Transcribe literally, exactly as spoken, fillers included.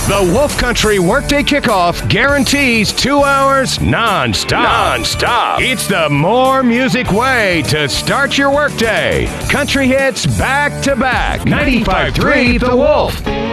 The Wolf Country Workday Kickoff guarantees two hours non-stop. Non-stop. It's the more music way to start your workday. Country hits back to back. ninety-five point three The Wolf.